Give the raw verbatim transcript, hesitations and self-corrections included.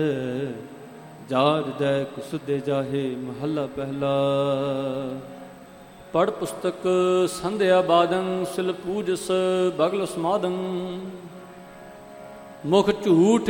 ਜਾ ਹਿਰਦੈ ਕੁਸੁਦੇ ਜਾਹੇ। ਮਹੱਲਾ ਪਹਿਲਾ। ਪੜ੍ਹ ਪੁਸਤਕ ਸੰਧਿਆ ਬਾਦੰ, ਸਿਲ ਪੂਜਸ ਬਗਲ ਸਮਾਦੰ। ਮੁਖ ਝੂਠ